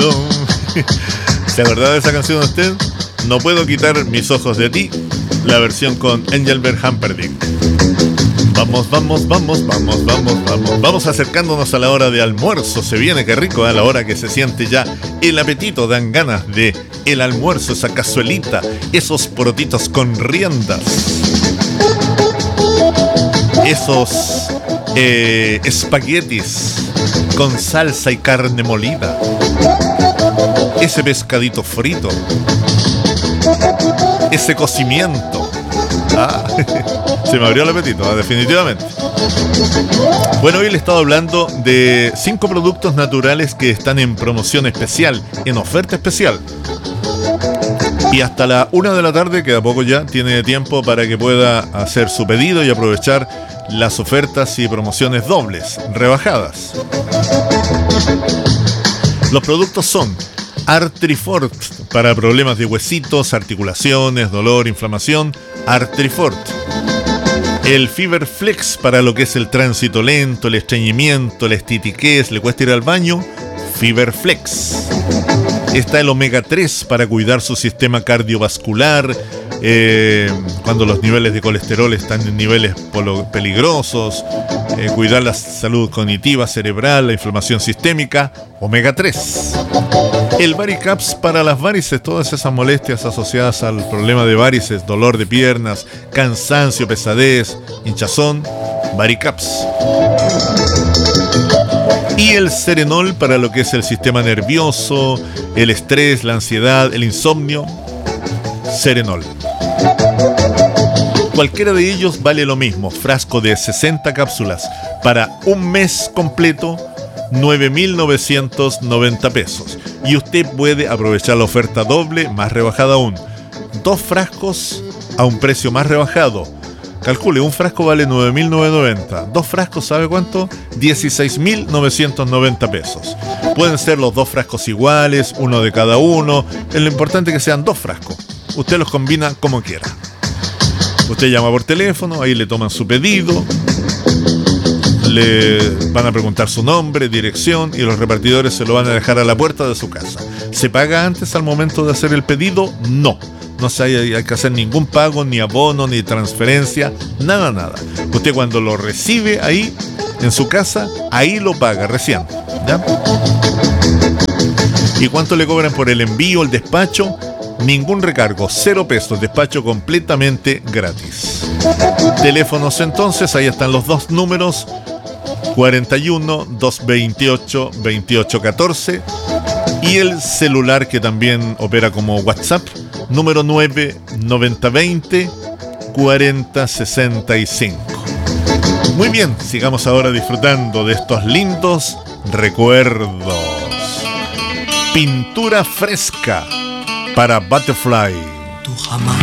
¿Se acordaba de esa canción usted? No puedo quitar mis ojos de ti. La versión con Engelbert Humperdinck. Vamos acercándonos a la hora de almuerzo. Se viene, qué rico, a la hora que se siente ya el apetito. Dan ganas de el almuerzo, esa cazuelita, esos porotitos con riendas, esos espaguetis con salsa y carne molida, ese pescadito frito, ese cocimiento. Se me abrió el apetito, definitivamente. Bueno, hoy le he estado hablando de 5 productos naturales que están en promoción especial, en oferta especial. Y hasta la 1 de la tarde, que a poco ya tiene tiempo para que pueda hacer su pedido y aprovechar las ofertas y promociones dobles, rebajadas. Los productos son Artrifort para problemas de huesitos, articulaciones, dolor, inflamación. Artrifort. El Fever Flex para lo que es el tránsito lento, el estreñimiento, la estitiquez, le cuesta ir al baño. Fever Flex. Está el Omega 3 para cuidar su sistema cardiovascular, cuando los niveles de colesterol están en niveles peligrosos, cuidar la salud cognitiva, cerebral, la inflamación sistémica. Omega 3. El Varicaps para las varices, todas esas molestias asociadas al problema de varices, dolor de piernas, cansancio, pesadez, hinchazón. Varicaps. Y el Serenol para lo que es el sistema nervioso, el estrés, la ansiedad, el insomnio. Serenol. Cualquiera de ellos vale lo mismo. Frasco de 60 cápsulas para un mes completo, 9.990 pesos. Y usted puede aprovechar la oferta doble, más rebajada aún. 2 frascos a un precio más rebajado. Calcule, un frasco vale 9.990. 2 frascos, ¿sabe cuánto? 16.990 pesos. Pueden ser los 2 frascos iguales, uno de cada uno. Lo importante es que sean 2 frascos. Usted los combina como quiera. Usted llama por teléfono, ahí le toman su pedido, le van a preguntar su nombre, dirección, y los repartidores se lo van a dejar a la puerta de su casa. ¿Se paga antes al momento de hacer el pedido? No. No hay que hacer ningún pago, ni abono, ni transferencia, nada. Usted cuando lo recibe ahí, en su casa, ahí lo paga recién, ¿ya? ¿Y cuánto le cobran por el envío, el despacho? Ningún recargo, 0 pesos, despacho completamente gratis. Teléfonos entonces, ahí están los 2 números, 41 228 2814, y el celular que también opera como WhatsApp, número 9 9020 4065. Muy bien, sigamos ahora disfrutando de estos lindos recuerdos. Pintura fresca para Butterfly.